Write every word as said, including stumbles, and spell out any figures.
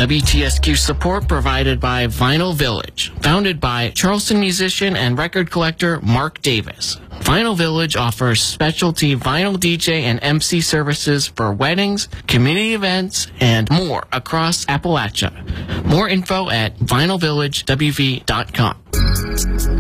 W T S Q support provided by Vinyl Village, founded by Charleston musician and record collector Mark Davis. Vinyl Village offers specialty vinyl D J and M C services for weddings, community events, and more across Appalachia. More info at vinyl village w v dot com.